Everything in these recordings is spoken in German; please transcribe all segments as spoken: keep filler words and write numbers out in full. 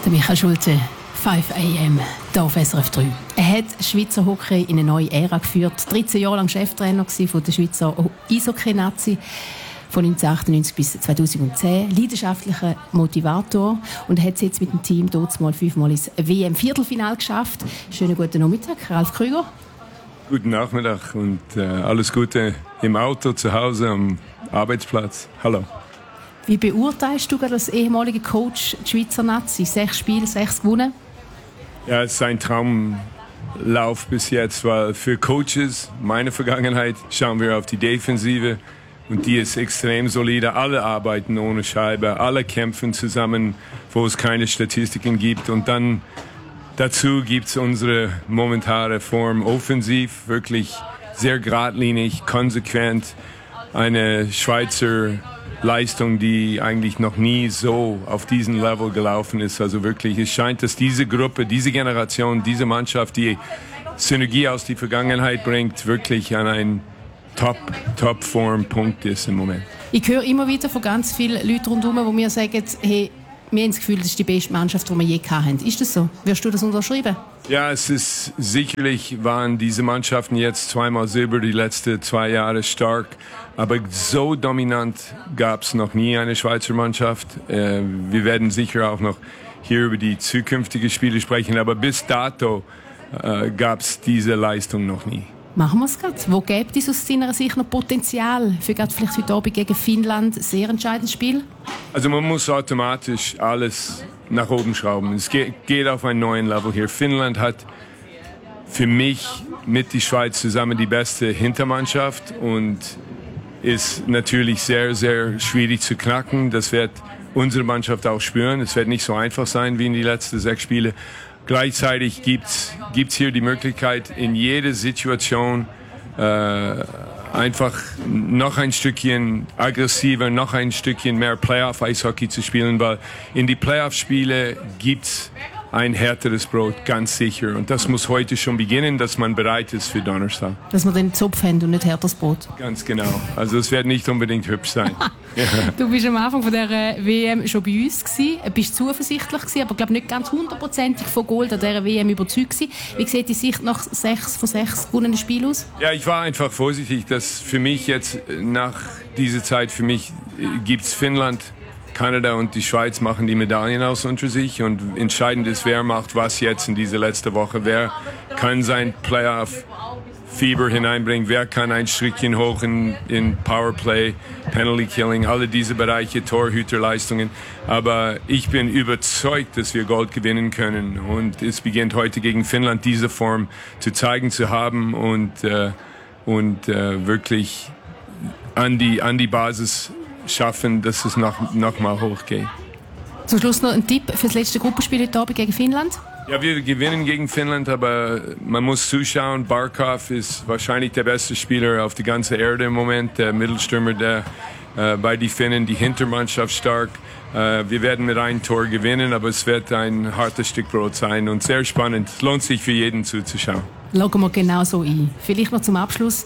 Der Michael Schulte, fünf a m, hier auf S R F drei. Er hat Schweizer Hockey in eine neue Ära geführt. dreizehn Jahre lang Cheftrainer von der Schweizer Eishockey-Nazi. Von neunzehnhundertachtundneunzig bis zweitausendzehn. Leidenschaftlicher Motivator. Und er hat es jetzt mit dem Team dort mal fünfmal ins W M-Viertelfinale geschafft. Schönen guten Nachmittag, Ralf Krüger. Guten Nachmittag und äh, alles Gute im Auto, zu Hause, am Arbeitsplatz. Hallo. Wie beurteilst du als ehemaliger Coach die Schweizer Nazi? Sechs Spiele, sechs gewonnen? Ja, es ist ein Traumlauf bis jetzt, weil für Coaches, meine Vergangenheit, schauen wir auf die Defensive und die ist extrem solide. Alle arbeiten ohne Scheibe, alle kämpfen zusammen, wo es keine Statistiken gibt. Und dann dazu gibt es unsere momentane Form offensiv, wirklich sehr geradlinig, konsequent. Eine Schweizer Leistung, die eigentlich noch nie so auf diesem Level gelaufen ist. Also wirklich, es scheint, dass diese Gruppe, diese Generation, diese Mannschaft, die Synergie aus der Vergangenheit bringt, wirklich an einen Top, Top-Form-Punkt ist im Moment. Ich höre immer wieder von ganz vielen Leuten rundherum, die mir sagen, hey, wir haben das Gefühl, das ist die beste Mannschaft, die wir je hatten. Ist das so? Wirst du das unterschreiben? Ja, es ist sicherlich, waren diese Mannschaften jetzt zweimal Silber die letzten zwei Jahre stark, aber so dominant gab es noch nie eine Schweizer Mannschaft. Äh, wir werden sicher auch noch hier über die zukünftigen Spiele sprechen, aber bis dato äh, gab es diese Leistung noch nie. Machen wir es gerade. Wo gibt es aus deiner Sicht noch Potenzial für gerade vielleicht heute Abend gegen Finnland? Sehr entscheidendes Spiel. Also man muss automatisch alles nach oben schrauben. Es geht auf einen neuen Level hier. Finnland hat für mich mit der Schweiz zusammen die beste Hintermannschaft und ist natürlich sehr, sehr schwierig zu knacken. Das wird unsere Mannschaft auch spüren. Es wird nicht so einfach sein wie in die letzten sechs Spiele. Gleichzeitig gibt's gibt's hier die Möglichkeit, in jeder Situation äh, einfach noch ein Stückchen aggressiver, noch ein Stückchen mehr Playoff-Eishockey zu spielen, weil in die Playoff-Spiele gibt's ein härteres Brot, ganz sicher. Und das muss heute schon beginnen, dass man bereit ist für Donnerstag. Dass man den Zopf haben und nicht härteres Brot. Ganz genau. Also es wird nicht unbedingt hübsch sein. Ja. Du bist am Anfang von der W M schon bei uns gewesen, bist zuversichtlich gewesen, aber glaube nicht ganz hundertprozentig von Gold an dieser W M überzeugt gewesen. Wie sieht die Sicht nach sechs von sechs gewonnenen Spielen aus? Ja, ich war einfach vorsichtig, dass für mich jetzt nach dieser Zeit, für mich gibt's Finnland, Kanada und die Schweiz machen die Medaillen aus unter sich und entscheidend ist, wer macht was jetzt in dieser letzten Woche. Wer kann sein Playoff-Fieber hineinbringen, wer kann ein Stückchen hoch in, in Powerplay, Penalty Killing, alle diese Bereiche, Torhüterleistungen. Aber ich bin überzeugt, dass wir Gold gewinnen können und es beginnt heute gegen Finnland diese Form zu zeigen zu haben und, äh, und äh, wirklich an die, an die Basis schaffen, dass es noch, noch mal hochgeht. Zum Schluss noch ein Tipp für das letzte Gruppenspiel heute Abend gegen Finnland? Ja, wir gewinnen gegen Finnland, aber man muss zuschauen. Barkov ist wahrscheinlich der beste Spieler auf der ganzen Erde im Moment, der Mittelstürmer, der äh, bei den Finnen, die Hintermannschaft stark. Äh, wir werden mit einem Tor gewinnen, aber es wird ein hartes Stück Brot sein und sehr spannend. Es lohnt sich für jeden zuzuschauen. Schauen wir genau so ein. Vielleicht noch zum Abschluss.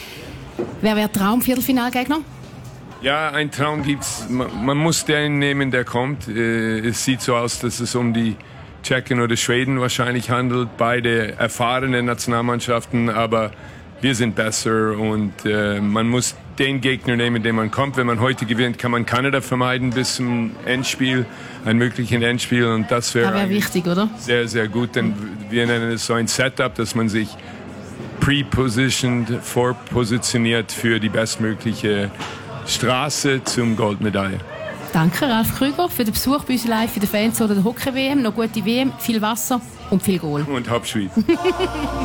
Wer wäre Traum-Viertelfinalgegner? Ja, ein Traum gibt's. Man, man muss den nehmen, der kommt. Äh, es sieht so aus, dass es um die Tschechen oder Schweden wahrscheinlich handelt. Beide erfahrene Nationalmannschaften, aber wir sind besser und äh, man muss den Gegner nehmen, den man kommt. Wenn man heute gewinnt, kann man Kanada vermeiden bis zum Endspiel, ein mögliches Endspiel und das wäre wär wichtig, oder? Sehr, sehr gut, denn wir nennen es so ein Setup, dass man sich pre-positioned, vorpositioniert für die bestmögliche Straße zum Goldmedaille. Danke, Ralf Krüger, für den Besuch bei uns live in der Fans oder der Hockey-W M. Noch gute W M, viel Wasser und viel Goal. Und Hauptschweiz.